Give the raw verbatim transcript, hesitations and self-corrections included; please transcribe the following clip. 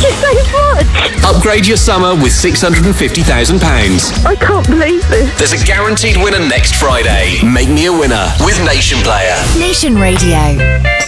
you so much. Upgrade your summer with six hundred fifty thousand pounds. I can't believe this. There's a guaranteed winner next Friday. Make me a winner with Nation Player. Nation Radio.